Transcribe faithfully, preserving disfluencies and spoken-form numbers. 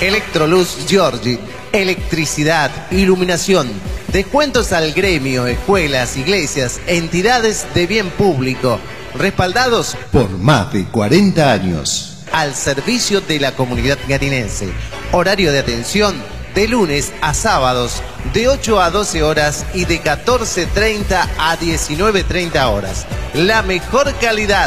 Electroluz Giorgi, electricidad, iluminación, descuentos al gremio, escuelas, iglesias, entidades de bien público, respaldados por más de cuarenta años. Al servicio de la comunidad garinense. Horario de atención de lunes a sábados de ocho a doce horas y de catorce treinta a diecinueve treinta horas. La mejor calidad